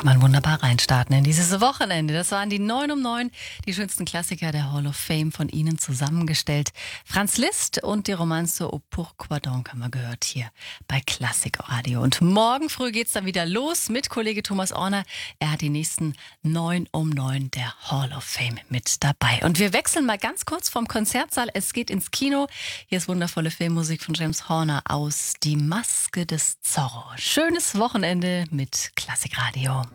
kann man wunderbar reinstarten in dieses Wochenende. Das waren die 9 um 9, die schönsten Klassiker der Hall of Fame von Ihnen zusammengestellt. Franz Liszt und die Romanze Au Pourquoi donc haben wir gehört hier bei Klassikradio. Und morgen früh geht's dann wieder los mit Kollege Thomas Orner. Er hat die nächsten 9 um 9 der Hall of Fame mit dabei. Und wir wechseln mal ganz kurz vom Konzertsaal. Es geht ins Kino. Hier ist wundervolle Filmmusik von James Horner aus Die Maske des Zorro. Schönes Wochenende mit Klassikradio.